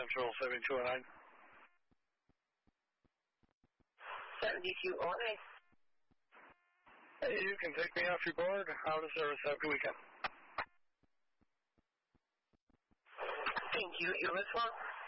Central 7209. 7209. Hey, you can take me off your board. Out of service. Have a good weekend. Thank you. Your response?